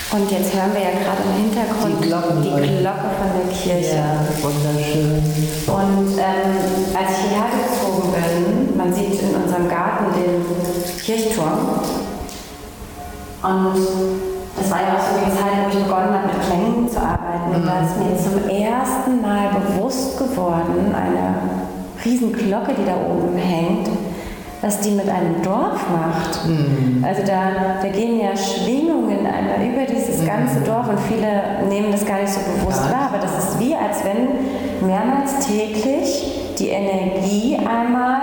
Und jetzt hören wir ja gerade im Hintergrund die Glocke von der Kirche. Ja, wunderschön. Und als ich hierher gezogen bin, man sieht in unserem Garten den Kirchturm. Und das war ja auch so die Zeit, wo ich begonnen habe, mit Klängen zu arbeiten. Und da ist mir zum ersten Mal bewusst geworden, eine riesen Glocke, die da oben hängt, was die mit einem Dorf macht. Also da gehen ja Schwingungen einmal über dieses ganze Dorf und viele nehmen das gar nicht so bewusst wahr, aber das ist wie, als wenn mehrmals täglich die Energie einmal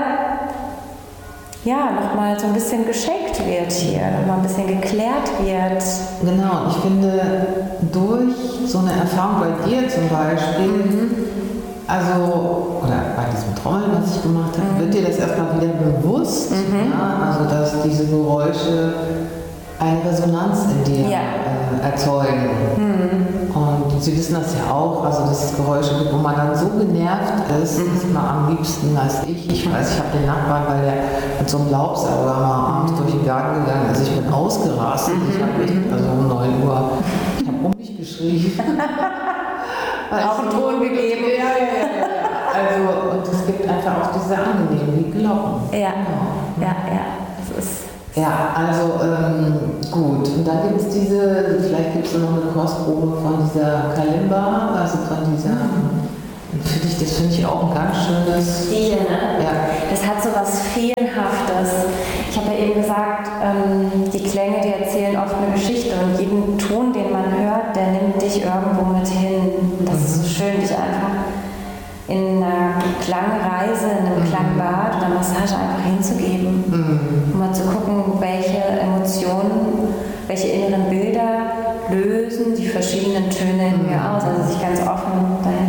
nochmal so ein bisschen geschenkt wird hier, nochmal ein bisschen geklärt wird. Genau, ich finde, durch so eine Erfahrung bei dir zum Beispiel, also, oder bei diesem Trommeln, was ich gemacht habe, wird dir das erstmal wieder bewusst, also dass diese Geräusche eine Resonanz in dir erzeugen. Und Sie wissen das ja auch, also dass es Geräusche gibt, wo man dann so genervt ist, dass man am liebsten, als ich weiß, ich habe den Nachbarn, weil der mit so einem Laubsauger mal abends durch den Garten gegangen ist, ich bin ausgerastet, ich habe mich, also um 9 Uhr, ich habe um mich geschrien. Auch einen Ton gegeben. Ja. Also, und es gibt einfach auch diese angenehmen Glocken. Ja. Das ist. Ja, also gut. Und dann gibt es diese, vielleicht gibt es noch eine Kostprobe von dieser Kalimba, also von dieser. Das finde ich auch ein ganz schönes. Stil, ne? Ja. Das hat so was Feenhaftes. Ich habe ja eben gesagt, die Klänge, die erzählen oft eine Geschichte und jeden Ton, den man hört, der nimmt dich irgendwo mit hin. Und das ist so schön, dich einfach in einer Klangreise, in einem Klangbad oder Massage einfach hinzugeben, um mal zu gucken, welche Emotionen, welche inneren Bilder lösen die verschiedenen Töne in mir aus, also sich ganz offen dahin